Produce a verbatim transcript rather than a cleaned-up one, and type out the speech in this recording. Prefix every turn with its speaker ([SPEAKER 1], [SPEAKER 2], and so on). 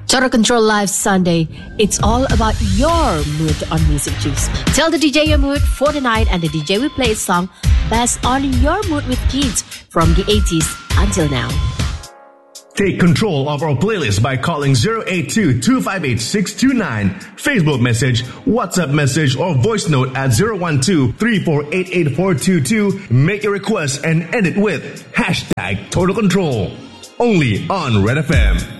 [SPEAKER 1] Total Control Live Sunday. It's all about your mood on Music Juice. Tell the D J your mood for the night, and the D J will play a song based on your mood with kids from the eighties until now.
[SPEAKER 2] Take control of our playlist by calling zero eight two, two five eight, six two nine, Facebook message, WhatsApp message, or voice note at zero one two, three four eight eight four two two. Make your request and end it with hashtag Total Control. Only on Red F M.